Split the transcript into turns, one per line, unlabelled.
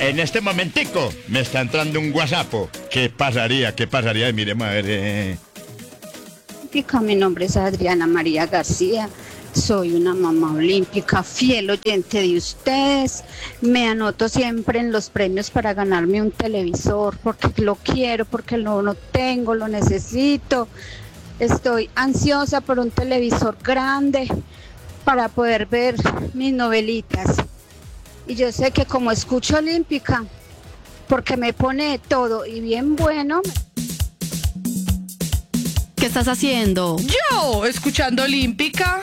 En este momentico me está entrando un WhatsApp. ¿Qué pasaría? ¿Qué pasaría? Y miremos a ver.
Olímpica, mi nombre es Adriana María García. Soy una mamá olímpica, fiel oyente de ustedes. Me anoto siempre en los premios para ganarme un televisor porque lo quiero, porque no tengo, lo necesito. Estoy ansiosa por un televisor grande para poder ver mis novelitas. Y yo sé que como escucho Olímpica, porque me pone todo y bien bueno.
¿Qué estás haciendo?
Yo, escuchando Olímpica.